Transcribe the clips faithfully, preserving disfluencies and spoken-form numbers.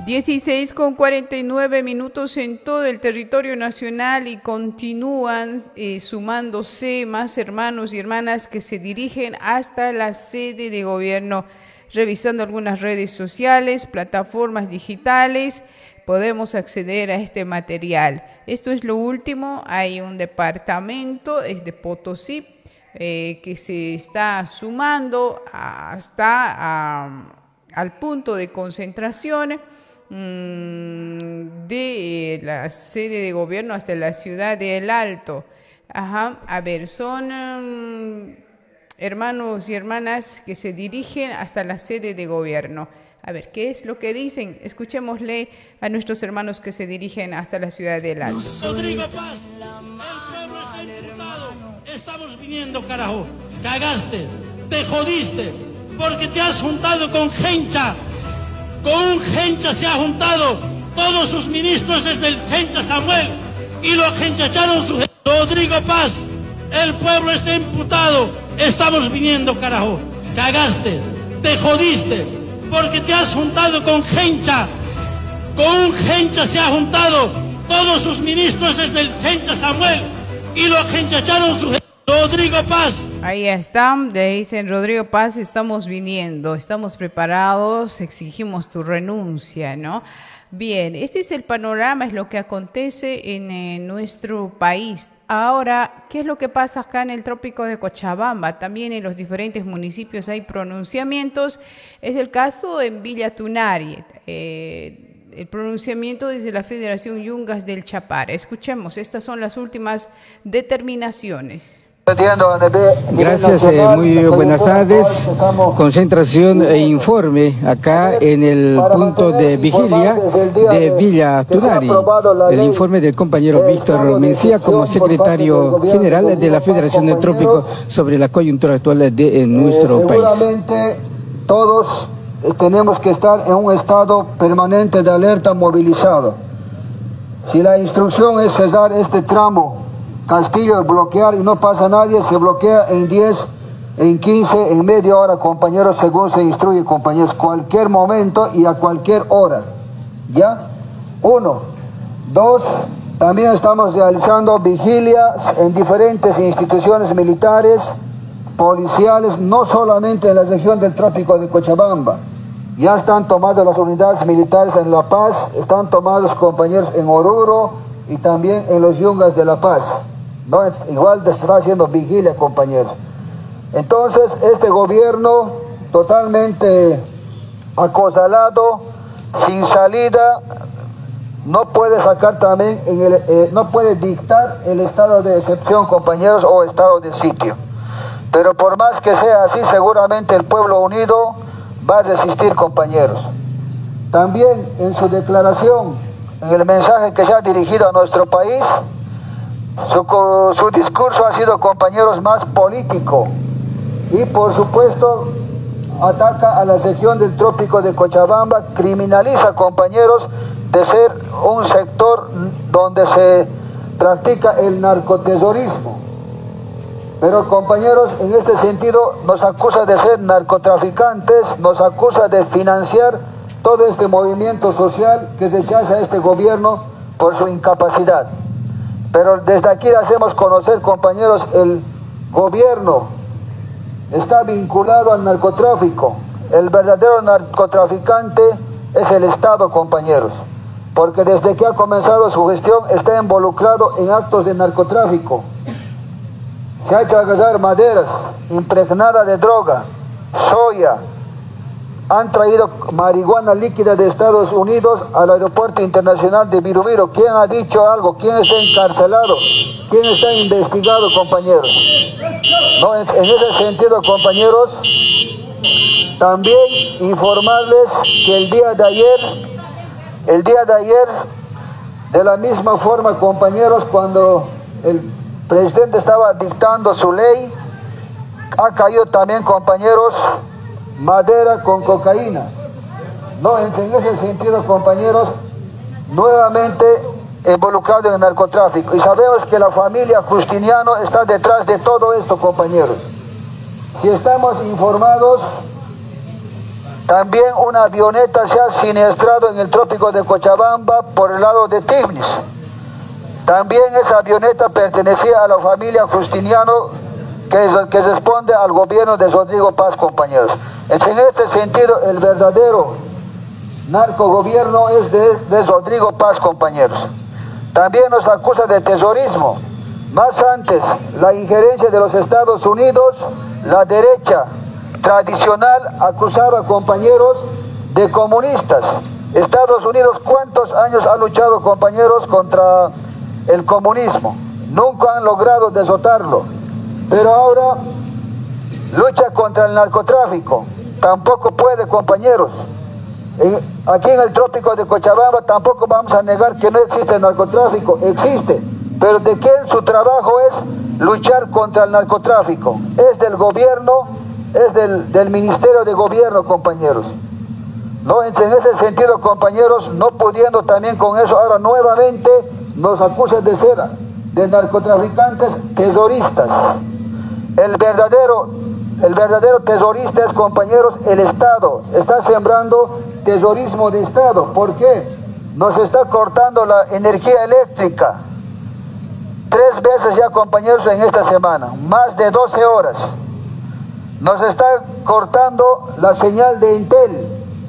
dieciséis con cuarenta y nueve minutos en todo el territorio nacional y continúan eh, sumándose más hermanos y hermanas que se dirigen hasta la sede de gobierno. Revisando algunas redes sociales, plataformas digitales, podemos acceder a este material. Esto es lo último. Hay un departamento, es de Potosí, eh, que se está sumando hasta a, al punto de concentración de la sede de gobierno hasta la ciudad de El Alto. Ajá, a ver, son um, hermanos y hermanas que se dirigen hasta la sede de gobierno. A ver, ¿qué es lo que dicen? Escuchémosle a nuestros hermanos que se dirigen hasta la ciudad de El Alto. Rodrigo Paz, el pueblo está imputado. Estamos viniendo, carajo. Cagaste, te jodiste, porque te has juntado con Gencha. Con Gencha se ha juntado todos sus ministros desde el Gencha Samuel y lo agenchacharon su gente. Rodrigo Paz, el pueblo está imputado. Estamos viniendo, carajo. Cagaste, te jodiste, porque te has juntado con Gencha. Con Gencha se ha juntado todos sus ministros desde el Gencha Samuel y lo agenchacharon su gente. Rodrigo Paz. Ahí están, le dicen Rodrigo Paz, estamos viniendo, estamos preparados, exigimos tu renuncia, ¿no? Bien, este es el panorama, es lo que acontece en eh, nuestro país. Ahora, ¿qué es lo que pasa acá en el trópico de Cochabamba? También en los diferentes municipios hay pronunciamientos. Es el caso en Villa Tunari, eh, el pronunciamiento desde la Federación Yungas del Chapare. Escuchemos, estas son las últimas determinaciones. Gracias, eh, muy buenas tardes. Concentración e informe acá en el punto de vigilia de Villa Tunari. El informe del compañero Víctor Mencía como secretario general de la Federación del Trópico sobre la coyuntura actual de nuestro país. Seguramente todos tenemos que estar en un estado permanente de alerta movilizado. Si la instrucción es cerrar este tramo Castillo, bloquear y no pasa nadie, se bloquea en diez, en quince, en media hora, compañeros, según se instruye, compañeros, cualquier momento y a cualquier hora. ¿Ya? Uno. Dos, también estamos realizando vigilias en diferentes instituciones militares, policiales, no solamente en la región del trópico de Cochabamba. Ya están tomadas las unidades militares en La Paz, están tomados compañeros en Oruro y también en los Yungas de La Paz. No, igual se está haciendo vigilia, compañeros. Entonces, este gobierno totalmente acosalado, sin salida, no puede sacar también, en el, eh, no puede dictar el estado de excepción, compañeros, o estado de sitio. Pero por más que sea así, seguramente el pueblo unido va a resistir, compañeros. También en su declaración, en el mensaje que se ha dirigido a nuestro país, Su, su discurso ha sido, compañeros, más político y por supuesto ataca a la región del trópico de Cochabamba, criminaliza, compañeros, de ser un sector donde se practica el narcoterrorismo. Pero, compañeros, en este sentido nos acusa de ser narcotraficantes, nos acusa de financiar todo este movimiento social que rechaza a este gobierno por su incapacidad. Pero desde aquí hacemos conocer, compañeros, el gobierno está vinculado al narcotráfico. El verdadero narcotraficante es el Estado, compañeros, porque desde que ha comenzado su gestión está involucrado en actos de narcotráfico. Se ha hecho agarrar maderas impregnadas de droga, soya. Han traído marihuana líquida de Estados Unidos al aeropuerto internacional de Virubiru. ¿Quién ha dicho algo? ¿Quién está encarcelado? ¿Quién está investigado, compañeros? No, en, en ese sentido, compañeros, también informarles que el día de ayer, el día de ayer, de la misma forma, compañeros, cuando el presidente estaba dictando su ley, ha caído también, compañeros, madera con cocaína. No, en ese sentido, compañeros, nuevamente involucrado en el narcotráfico. Y sabemos que la familia Justiniano está detrás de todo esto, compañeros. Si estamos informados, También una avioneta se ha siniestrado en el trópico de Cochabamba por el lado de Tignis. También esa avioneta pertenecía a la familia Justiniano, que, que responde al gobierno de Rodrigo Paz, compañeros. En este sentido, el verdadero narcogobierno es de, de Rodrigo Paz, compañeros. También nos acusa de terrorismo. Más antes, la injerencia de los Estados Unidos, la derecha tradicional acusaba, compañeros, de comunistas. Estados Unidos, ¿cuántos años ha luchado, compañeros, contra el comunismo? Nunca han logrado derrotarlo. Pero ahora lucha contra el narcotráfico. Tampoco puede, compañeros. En, aquí en el trópico de Cochabamba tampoco vamos a negar que no existe el narcotráfico. Existe. Pero ¿de quién su trabajo es luchar contra el narcotráfico? Es del gobierno, es del, del Ministerio de Gobierno, compañeros. No, en ese sentido, compañeros, no pudiendo también con eso, ahora nuevamente nos acusan de ser de narcotraficantes terroristas. El verdadero, el verdadero terrorista es, compañeros, el Estado. Está sembrando terrorismo de Estado. ¿Por qué? Nos está cortando la energía eléctrica. Tres veces ya, compañeros, en esta semana. Más de doce horas. Nos está cortando la señal de Entel.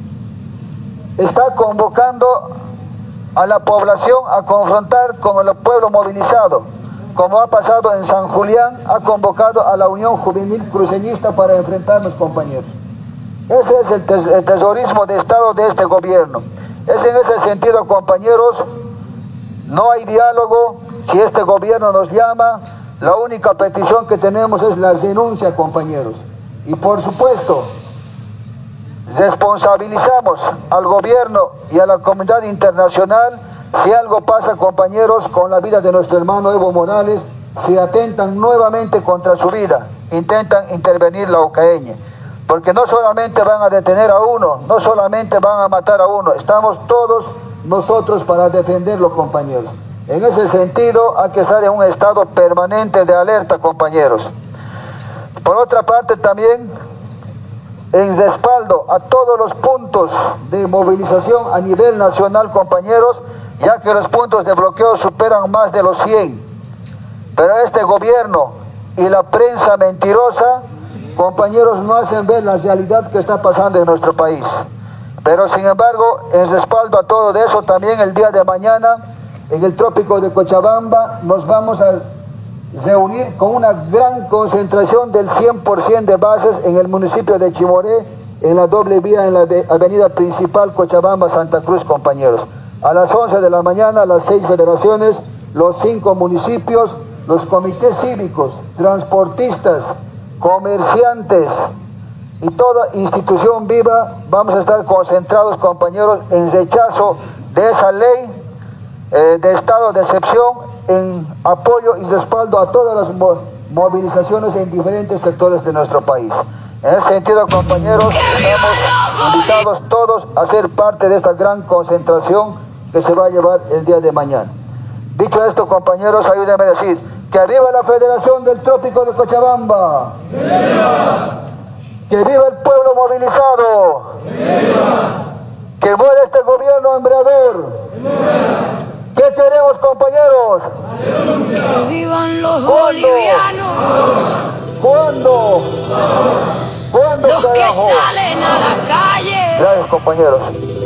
Está convocando a la población a confrontar con el pueblo movilizado. Como ha pasado en San Julián, ha convocado a la Unión Juvenil Cruceñista para enfrentarnos, compañeros. Ese es el, tes el terrorismo de Estado de este gobierno. Es en ese sentido, compañeros, no hay diálogo. Si este gobierno nos llama, la única petición que tenemos es la renuncia, compañeros. Y por supuesto, responsabilizamos al gobierno y a la comunidad internacional si algo pasa, compañeros, con la vida de nuestro hermano Evo Morales, si atentan nuevamente contra su vida, intentan intervenir la Ocaeñe. Porque no solamente van a detener a uno, no solamente van a matar a uno, estamos todos nosotros para defenderlo, compañeros. En ese sentido, hay que estar en un estado permanente de alerta, compañeros. Por otra parte, también, en respaldo a todos los puntos de movilización a nivel nacional, compañeros, ya que los puntos de bloqueo superan más de los cien. Pero este gobierno y la prensa mentirosa, compañeros, no hacen ver la realidad que está pasando en nuestro país. Pero, sin embargo, en respaldo a todo eso, también el día de mañana, en el trópico de Cochabamba, nos vamos a reunir con una gran concentración del cien por ciento de bases en el municipio de Chimoré, en la doble vía, en la avenida principal Cochabamba-Santa Cruz, compañeros. A las once de la mañana, las seis federaciones, los cinco municipios, los comités cívicos, transportistas, comerciantes y toda institución viva, vamos a estar concentrados, compañeros, en rechazo de esa ley eh, de estado de excepción, en apoyo y respaldo a todas las mo movilizaciones en diferentes sectores de nuestro país. En ese sentido, compañeros, estamos invitados todos a ser parte de esta gran concentración que se va a llevar el día de mañana. Dicho esto, compañeros, ayúdenme a decir que viva la Federación del Trópico de Cochabamba. ¡Viva! Que viva el pueblo movilizado. ¡Viva! Que muera este gobierno hambreador. ¡Viva! ¿Qué queremos, compañeros? Que vivan los ¿Cuándo? bolivianos. ¿Cuándo? ¿Cuándo, los carajo? que salen a la calle. Gracias, compañeros.